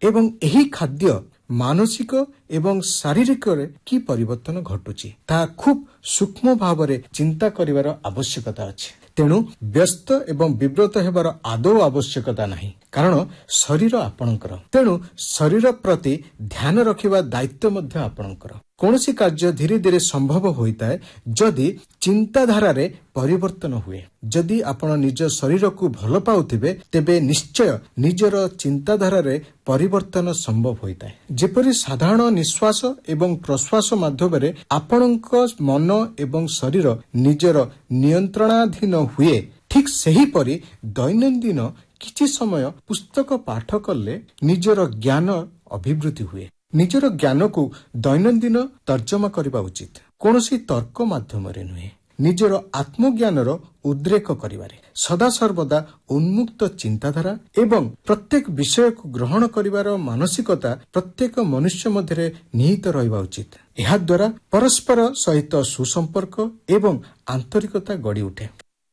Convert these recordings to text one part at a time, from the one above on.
ଏବଂ ଏହି ଖାଦ୍ୟ ମାନସିକ ଏବଂ ଶାରୀରିକରେ କି ପରିବର୍ତ୍ତନ ଘଟୁଛି ତାହା ଖୁବ୍ ସୂକ୍ଷ୍ମ ଭାବରେ ଚିନ୍ତା କରିବାର ଆବଶ୍ୟକତା ଅଛି। ତେଣୁ ବ୍ୟସ୍ତ ଏବଂ ବିବ୍ରତ ହେବାର ଆଦୌ ଆବଶ୍ୟକତା ନାହିଁ, କାରଣ ଶରୀର ଆପଣଙ୍କର। ତେଣୁ ଶରୀର ପ୍ରତି ଧ୍ୟାନ ରଖିବା ଦାୟିତ୍ୱ ମଧ୍ୟ ଆପଣଙ୍କର। କୌଣସି କାର୍ଯ୍ୟ ଧୀରେ ଧୀରେ ସମ୍ଭବ ହୋଇଥାଏ ଯଦି ଚିନ୍ତାଧାରାରେ ପରିବର୍ତ୍ତନ ହୁଏ। ଯଦି ଆପଣ ନିଜ ଶରୀରକୁ ଭଲ ପାଉଥିବେ ତେବେ ନିଶ୍ଚୟ ନିଜର ଚିନ୍ତାଧାରାରେ ପରିବର୍ତ୍ତନ ସମ୍ଭବ ହୋଇଥାଏ। ଯେପରି ସାଧାରଣ ନିଶ୍ୱାସ ଏବଂ ପ୍ରଶ୍ୱାସ ମାଧ୍ୟମରେ ଆପଣଙ୍କ ମନ ଏବଂ ଶରୀର ନିଜର ନିୟନ୍ତ୍ରଣାଧୀନ ହୁଏ, ଠିକ୍ ସେହିପରି ଦୈନନ୍ଦିନ କିଛି ସମୟ ପୁସ୍ତକ ପାଠ କଲେ ନିଜର ଜ୍ଞାନ ଅଭିବୃଦ୍ଧି ହୁଏ। ନିଜର ଜ୍ଞାନକୁ ଦୈନନ୍ଦିନ ତର୍ଜମା କରିବା ଉଚିତ, କୌଣସି ତର୍କ ମାଧ୍ୟମରେ ନୁହେଁ। ନିଜର ଆତ୍ମଜ୍ଞାନର ଉଦ୍ରେକ କରିବାରେ ସଦାସର୍ବଦା ଉନ୍ମୁକ୍ତ ଚିନ୍ତାଧାରା ଏବଂ ପ୍ରତ୍ୟେକ ବିଷୟକୁ ଗ୍ରହଣ କରିବାର ମାନସିକତା ପ୍ରତ୍ୟେକ ମନୁଷ୍ୟ ମଧ୍ୟରେ ନିହିତ ରହିବା ଉଚିତ। ଏହାଦ୍ୱାରା ପରସ୍ପର ସହିତ ସୁସମ୍ପର୍କ ଏବଂ ଆନ୍ତରିକତା ଗଢ଼ି ଉଠେ।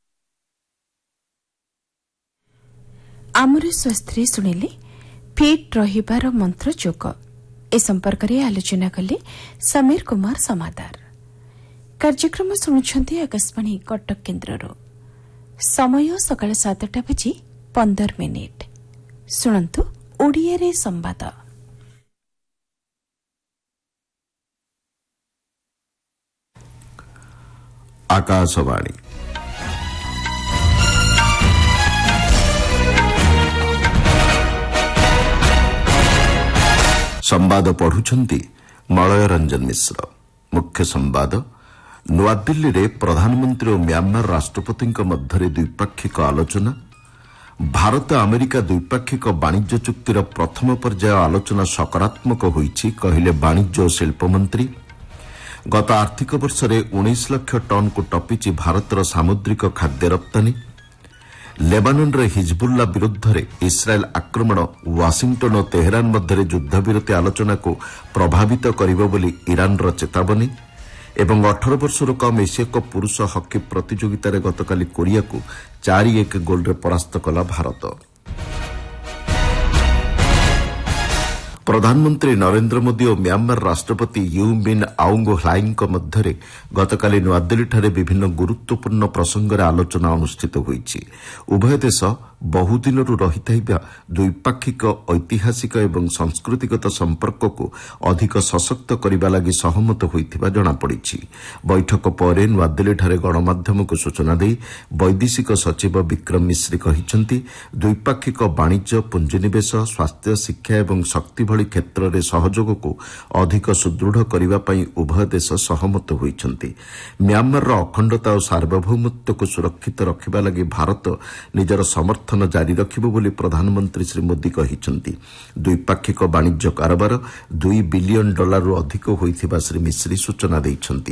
ଆମର ସ୍ୱାସ୍ଥ୍ୟ ଶୁଣିଲେ ଫିଟ୍ ରହିବାର ମନ୍ତ୍ର ଯୋଗ। ଏ ସମ୍ପର୍କରେ ଆଲୋଚନା କଲେ ସମୀର କୁମାର ସମାଦାର। କାର୍ଯ୍ୟକ୍ରମ ଶୁଣୁଛନ୍ତି ଆକାଶବାଣୀ କଟକ କେନ୍ଦ୍ରରୁ। ସମୟ ସକାଳ 7:15। ଶୁଣନ୍ତୁ ଓଡ଼ିଆରେ ସମ୍ବାଦ। ଆକାଶବାଣୀ ସମ୍ବାଦ ପଢୁଛନ୍ତି ମଳୟ ରଞ୍ଜନ ମିଶ୍ର। ମୁଖ୍ୟ ସମ୍ବାଦ। ନୂଆଦିଲ୍ଲୀରେ ପ୍ରଧାନମନ୍ତ୍ରୀ ଓ ମ୍ୟାମାର ରାଷ୍ଟ୍ରପତିଙ୍କ ମଧ୍ୟରେ ଦ୍ୱିପାକ୍ଷିକ ଆଲୋଚନା। ଭାରତ ଆମେରିକା ଦ୍ୱିପାକ୍ଷିକ ବାଣିଜ୍ୟ ଚୁକ୍ତିର ପ୍ରଥମ ପର୍ଯ୍ୟାୟ ଆଲୋଚନା ସକାରାତ୍ମକ ହୋଇଛି, କହିଲେ ବାଣିଜ୍ୟ ଓ ଶିଳ୍ପ ମନ୍ତ୍ରୀ। ଗତ ଆର୍ଥିକ ବର୍ଷରେ 19 ଲକ୍ଷ ଟନ୍କୁ ଟପିଛି ଭାରତର ସାମୁଦ୍ରିକ ଖାଦ୍ୟ ରପ୍ତାନୀ। ଲେବାନନରେ ହିଜବୁଲ୍ଲା ବିରୁଦ୍ଧରେ ଇସ୍ରାଏଲ୍ ଆକ୍ରମଣ ୱାଶିଂଟନ୍ ଓ ତେହେରାନ ମଧ୍ୟରେ ଯୁଦ୍ଧବିରତି ଆଲୋଚନାକୁ ପ୍ରଭାବିତ କରିବ ବୋଲି ଇରାନର ଚେତାବନୀ। ଏବଂ 18 ବର୍ଷରୁ କମ୍ ଏସୀୟ କପ୍ ପୁରୁଷ ହକି ପ୍ରତିଯୋଗିତାରେ ଗତକାଲି କୋରିଆକୁ 4-1 ଗୋଲ୍ରେ ପରାସ୍ତ କଲା ଭାରତ। ପ୍ରଧାନମନ୍ତ୍ରୀ ନରେନ୍ଦ୍ର ମୋଦି ଓ ମ୍ୟାମାର ରାଷ୍ଟ୍ରପତି ୟୁ ମିନ୍ ଆଉଙ୍ଗ୍ ହ୍ଲାଇଙ୍କ ମଧ୍ୟରେ ଗତକାଲି ନୂଆଦିଲ୍ଲୀଠାରେ ବିଭିନ୍ନ ଗୁରୁତ୍ୱପୂର୍ଣ୍ଣ ପ୍ରସଙ୍ଗରେ ଆଲୋଚନା ଅନୁଷ୍ଠିତ ହୋଇଛି। ଉଭୟ ଦେଶ ବହୁଦିନରୁ ରହିଥିବା ଦ୍ୱିପାକ୍ଷିକ ଐତିହାସିକ ଏବଂ ସଂସ୍କୃତିଗତ ସମ୍ପର୍କକୁ ଅଧିକ ସଶକ୍ତ କରିବା ଲାଗି ସହମତ ହୋଇଥିବା ଜଣାପଡ଼ିଛି। ବୈଠକ ପରେ ନୂଆଦିଲ୍ଲୀଠାରେ ଗଣମାଧ୍ୟମକୁ ସୂଚନା ଦେଇ ବୈଦେଶିକ ସଚିବ ବିକ୍ରମ ମିଶ୍ରି କହିଛନ୍ତି, ଦ୍ୱିପାକ୍ଷିକ ବାଣିଜ୍ୟ, ପୁଞ୍ଜିନିବେଶ, ସ୍ୱାସ୍ଥ୍ୟ, ଶିକ୍ଷା ଏବଂ ଶକ୍ତି ଭଳି କ୍ଷେତ୍ରରେ ସହଯୋଗକୁ ଅଧିକ ସୁଦୃଢ଼ କରିବା ପାଇଁ ଉଭୟ ଦେଶ ସହମତ ହୋଇଛନ୍ତି। ମ୍ୟାମାରର ଅଖଣ୍ଡତା ଓ ସାର୍ବଭୌମତ୍ୱକୁ ସୁରକ୍ଷିତ ରଖିବା ଲାଗି ଭାରତ ନିଜର ସମର୍ଥନ ଜାରି ରଖିବ ବୋଲି ପ୍ରଧାନମନ୍ତ୍ରୀ ଶ୍ରୀ ମୋଦି କହିଛନ୍ତି। ଦ୍ୱିପାକ୍ଷିକ ବାଣିଜ୍ୟ କାରବାର $2 ବିଲିୟନ ଅଧିକ ହୋଇଥିବା ଶ୍ରୀ ମିଶ୍ରି ସୂଚନା ଦେଇଛନ୍ତି।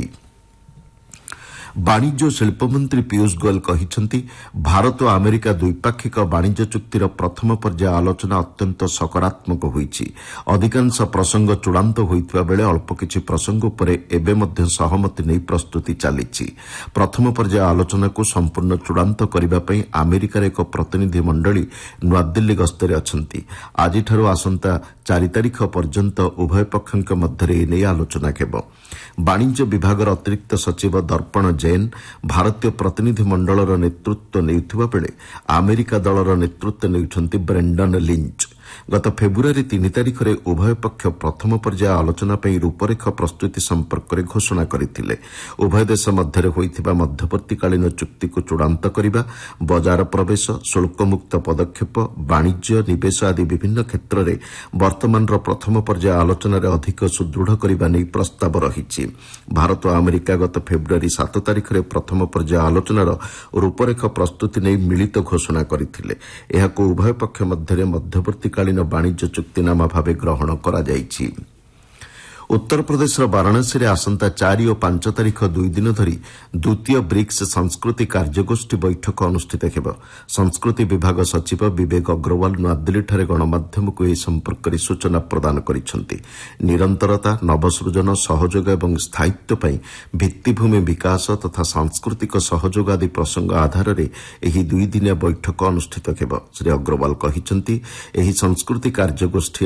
ବାଣିଜ୍ୟ ଓ ଶିଳ୍ପ ମନ୍ତ୍ରୀ ପୀୟୁଷ ଗୋୟଲ କହିଛନ୍ତି, ଭାରତ ଓ ଆମେରିକା ଦ୍ୱିପାକ୍ଷିକ ବାଣିଜ୍ୟ ଚୁକ୍ତିର ପ୍ରଥମ ପର୍ଯ୍ୟାୟ ଆଲୋଚନା ଅତ୍ୟନ୍ତ ସକାରାତ୍ମକ ହୋଇଛି। ଅଧିକାଂଶ ପ୍ରସଙ୍ଗ ଚୂଡ଼ାନ୍ତ ହୋଇଥିବା ବେଳେ ଅଳ୍ପ କିଛି ପ୍ରସଙ୍ଗ ଉପରେ ଏବେ ମଧ୍ୟ ସହମତି ନେଇ ପ୍ରସ୍ତୁତି ଚାଲିଛି। ପ୍ରଥମ ପର୍ଯ୍ୟାୟ ଆଲୋଚନାକୁ ସମ୍ପୂର୍ଣ୍ଣ ଚୂଡ଼ାନ୍ତ କରିବା ପାଇଁ ଆମେରିକାର ଏକ ପ୍ରତିନିଧି ମଣ୍ଡଳୀ ନୂଆଦିଲ୍ଲୀ ଗସ୍ତରେ ଅଛନ୍ତି। ଆଜିଠାରୁ ଆସନ୍ତା 4 ତାରିଖ ପର୍ଯ୍ୟନ୍ତ ଉଭୟ ପକ୍ଷଙ୍କ ମଧ୍ୟରେ ଏନେଇ ଆଲୋଚନା ହେବ। ବାଣିଜ୍ୟ ବିଭାଗର ଅତିରିକ୍ତ ସଚିବ ଦର୍ପଣ ଜୈନ ଭାରତୀୟ ପ୍ରତିନିଧି ମଣ୍ଡଳର ନେତୃତ୍ୱ ନେଉଥିବା ବେଳେ ଆମେରିକା ଦଳର ନେତୃତ୍ୱ ନେଉଛନ୍ତି ବ୍ରେଣ୍ଡନ ଲିଞ୍ଚ। ଗତ ଫେବୃଆରୀ 3 ତାରିଖରେ ଉଭୟ ପକ୍ଷ ପ୍ରଥମ ପର୍ଯ୍ୟାୟ ଆଲୋଚନା ପାଇଁ ରୂପରେଖ ପ୍ରସ୍ତୁତି ସମ୍ପର୍କରେ ଘୋଷଣା କରିଥିଲେ। ଉଭୟ ଦେଶ ମଧ୍ୟରେ ହୋଇଥିବା ମଧ୍ୟବର୍ତ୍ତୀକାଳୀନ ଚୁକ୍ତିକୁ ଚୂଡ଼ାନ୍ତ କରିବା, ବଜାର ପ୍ରବେଶ, ଶୁଳ୍କମୁକ୍ତ ପଦକ୍ଷେପ, ବାଣିଜ୍ୟ, ନିବେଶ ଆଦି ବିଭିନ୍ନ କ୍ଷେତ୍ରରେ ବର୍ତ୍ତମାନର ପ୍ରଥମ ପର୍ଯ୍ୟାୟ ଆଲୋଚନାରେ ଅଧିକ ସୁଦୃଢ଼ କରିବା ନେଇ ପ୍ରସ୍ତାବ ରହିଛି। ଭାରତ ଓ ଆମେରିକା ଗତ ଫେବୃଆରୀ 7 ତାରିଖରେ ପ୍ରଥମ ପର୍ଯ୍ୟାୟ ଆଲୋଚନାର ରୂପରେଖ ପ୍ରସ୍ତୁତି ନେଇ ମିଳିତ ଘୋଷଣା କରିଥିଲେ। ଏହାକୁ ଉଭୟ ପକ୍ଷ ମଧ୍ୟରେ ମଧ୍ୟବର୍ତ୍ତୀକାଳୀନ ବାଣିଜ୍ୟ ଚୁକ୍ତିନାମା ଭାବେ ଗ୍ରହଣ କରାଯାଇଛି। ଉତ୍ତରପ୍ରଦେଶର ବାରାଣସୀରେ ଆସନ୍ତା 4 ଓ 5 ତାରିଖ 2 ଦିନ ଧରି ଦ୍ୱିତୀୟ ବ୍ରିକ୍ସ ସଂସ୍କୃତି କାର୍ଯ୍ୟଗୋଷ୍ଠୀ ବୈଠକ ଅନୁଷ୍ଠିତ ହେବ। ସଂସ୍କୃତି ବିଭାଗ ସଚିବ ବିବେକ ଅଗ୍ରୱାଲ ନୂଆଦିଲ୍ଲୀଠାରେ ଗଣମାଧ୍ୟମକୁ ଏହି ସମ୍ପର୍କରେ ସୂଚନା ପ୍ରଦାନ କରିଛନ୍ତି। ନିରନ୍ତରତା, ନବସୃଜନ, ସହଯୋଗ ଏବଂ ସ୍ଥାୟିତ୍ୱ ପାଇଁ ଭିତ୍ତିଭୂମି ବିକାଶ ତଥା ସାଂସ୍କୃତିକ ସହଯୋଗ ଆଦି ପ୍ରସଙ୍ଗ ଆଧାରରେ ଏହି 2 ଦିନିଆ ବୈଠକ ଅନୁଷ୍ଠିତ ହେବ। ଶ୍ରୀ ଅଗ୍ରୱାଲ କହିଛନ୍ତି, ଏହି ସଂସ୍କୃତି କାର୍ଯ୍ୟଗୋଷ୍ଠୀ